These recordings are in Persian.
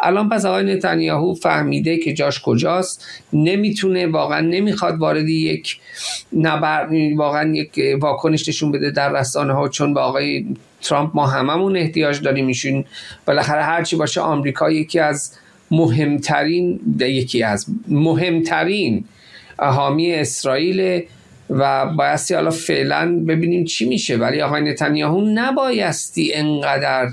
الان پس آقای نتانیاهو فهمیده که جاش کجاست، نمیتونه، واقعا نمیخواد وارد یک واقعا یک واکنش نشون بده در رسانه ها، چون با آقای ترامپ ما هممون احتیاج داریم. ایشون بالاخره هرچی باشه آمریکا یکی از مهمترین حامی اسرائیل و بایستی حالا فعلا ببینیم چی میشه. ولی آقای نتانیاهو نبایستی انقدر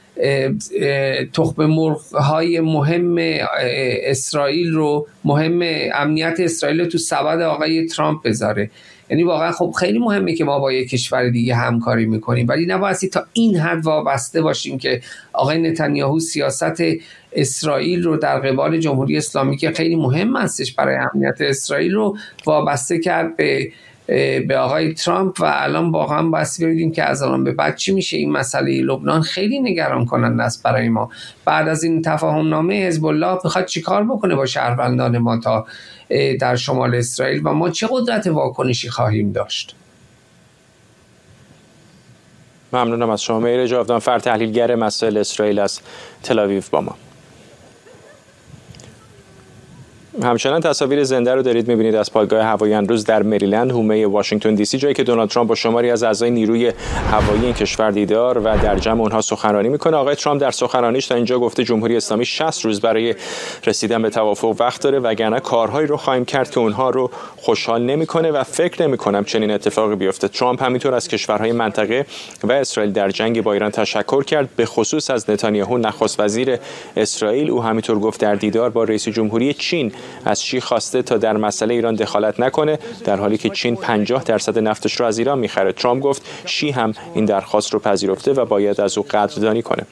تخم مرغ‌های مهم اسرائیل رو، مهم امنیت اسرائیل رو تو سبد آقای ترامپ بذاره. یعنی واقعا خب خیلی مهمه که ما با یک کشور دیگه همکاری میکنیم، ولی نبایستی تا این حد وابسته باشیم که آقای نتانیاهو سیاست اسرائیل رو در قبال جمهوری اسلامی که خیلی مهم هستش برای امنیت اسرائیل رو وابسته کرد به آقای ترامپ. و الان واقعا بایستی ببینیم که از الان به بعد چی میشه. این مسئله لبنان خیلی نگران کننده است برای ما. بعد از این تفاهم نامه حزب الله میخواد چیکار بکنه با شهروندان ما تا در شمال اسرائیل و ما چه قدرت واکنشی خواهیم داشت؟ ممنونم از شما. مهر جاودانفر، تحلیلگر مسائل اسرائیل از تل‌آویو با ما. همچنان تصاویر زنده رو دارید می‌بینید از پایگاه هوایی امروز در مریلند، حومه واشنگتن دی سی، جایی که دونالد ترامپ با شماری از اعضای نیروی هوایی این کشور دیدار و در جمع اونها سخنرانی میکنه. آقای ترامپ در سخنرانیش تا اینجا گفته جمهوری اسلامی 60 روز برای رسیدن به توافق وقت داره، وگرنه کارهایی رو خواهیم کرد که اونها رو خوشحال نمیکنه و فکر نمیکنم چنین اتفاقی بیفته. ترامپ همینطور از کشورهای منطقه و اسرائیل در جنگ با ایران تشکر کرد، به خصوص از نتانیاهو نخست وزیر اسرائیل. او همینطور گفت در دیدار با رئیس جمهوری چین از شی خواسته تا در مسئله ایران دخالت نکنه، در حالی که چین 50% نفتش رو از ایران میخره. ترامپ گفت شی هم این درخواست رو پذیرفته و باید از او قدردانی کنه.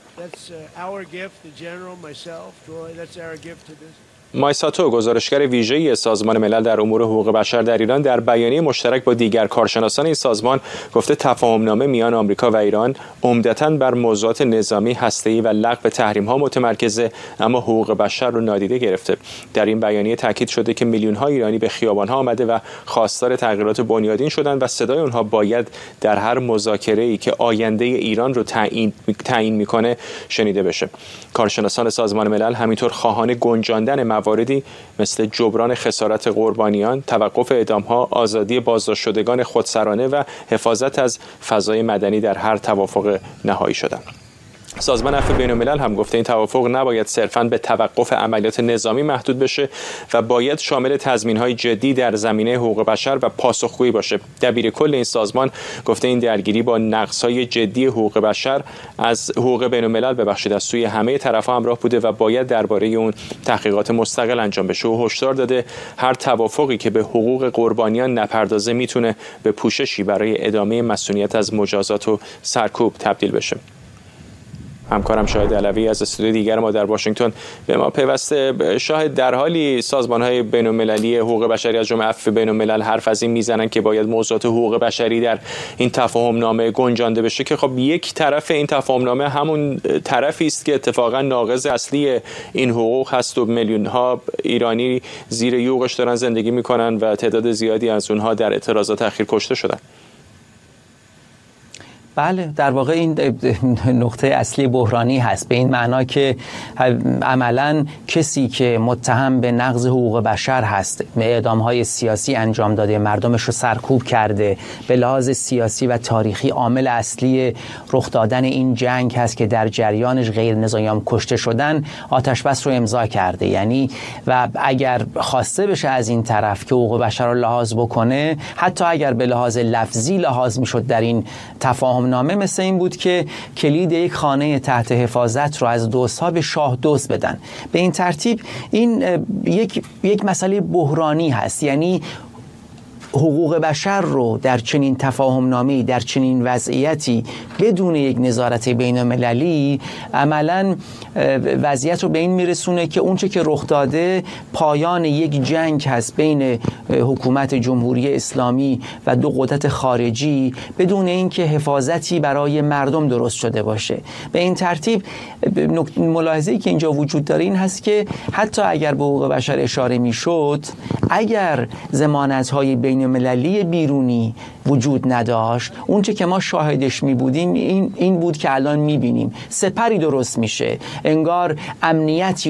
مایساتو، گزارشگر ویژه‌ای سازمان ملل در امور حقوق بشر در ایران، در بیانیه مشترک با دیگر کارشناسان این سازمان گفته تفاهم‌نامه میان آمریکا و ایران عمدتاً بر موضوعات نظامی، هسته‌ای و لغو تحریم‌ها متمرکزه، اما حقوق بشر رو نادیده گرفته. در این بیانیه تاکید شده که میلیون‌ها ایرانی به خیابان‌ها آمده و خواستار تغییرات بنیادین شدند و صدای آنها باید در هر مذاکره‌ای که آینده ایران رو تعیین می‌کنه شنیده بشه. کارشناسان سازمان ملل همینطور خواهان گنجاندن مواردی مثل جبران خسارت قربانیان، توقف اعدام‌ها، آزادی بازداشت شدگان خودسرانه و حفاظت از فضای مدنی در هر توافق نهایی شدند. سازمان عفو بین‌الملل هم گفته این توافق نباید صرفاً به توقف عملیات نظامی محدود بشه و باید شامل تضمین‌های جدی در زمینه حقوق بشر و پاسخگویی باشه. دبیرکل این سازمان گفته این درگیری با نقض‌های جدی حقوق بشر از حقوق بین‌الملل از سوی همه طرف‌ها همراه بوده و باید درباره اون تحقیقات مستقل انجام بشه. و هشدار داده هر توافقی که به حقوق قربانیان نپردازه میتونه به پوششی برای ادامه مسئولیت از مجازات و سرکوب تبدیل بشه. همکارم شاهد علوی از استودیو دیگر ما در واشنگتن به ما پیوسته. شاهد، در حالی سازمان‌های بین‌المللی حقوق بشری از جمله عفو بین‌الملل حرف از این میزنن که باید موضوعات حقوق بشری در این تفاهم‌نامه گنجانده بشه که خب یک طرف این تفاهم‌نامه همون طرفی است که اتفاقا ناقض اصلی این حقوق هست و میلیون‌ها ایرانی زیر یوغش دارن زندگی میکنن و تعداد زیادی از اونها در اعتراضات اخیر کشته شدن. بله، در واقع این نقطه اصلی بحرانی هست، به این معنا که عملاً کسی که متهم به نقض حقوق بشر هست، اعدام‌های سیاسی انجام داده، مردمش رو سرکوب کرده، به لحاظ سیاسی و تاریخی عامل اصلی رخ دادن این جنگ هست که در جریانش غیر نظامیان کشته شدن، آتش بس رو امضا کرده. یعنی و اگر خواسته بشه از این طرف که حقوق بشر رو لحاظ بکنه، حتی اگر به لحاظ لفظی لحاظ میشد در این تفاهم نامه، مثل این بود که کلید یک خانه تحت حفاظت رو از دزدها به شاه دزد بدن. به این ترتیب این یک مسئله بحرانی هست. یعنی حقوق بشر رو در چنین تفاهم‌نامه‌ای، در چنین وضعیتی بدون یک نظارت بین‌المللی، عملاً وضعیت رو به این میرسونه که اونچه که رخ داده پایان یک جنگ هست بین حکومت جمهوری اسلامی و دو قدرت خارجی، بدون اینکه حفاظتی برای مردم درست شده باشه. به این ترتیب ملاحظه‌ای که اینجا وجود داره این هست که حتی اگر به حقوق بشر اشاره میشد، اگر ضمانت‌های بین‌المللی بیرونی وجود نداشت، اونچه که ما شاهدش می بودیم این بود که الان می بینیم. سپری درست میشه، انگار امنیتی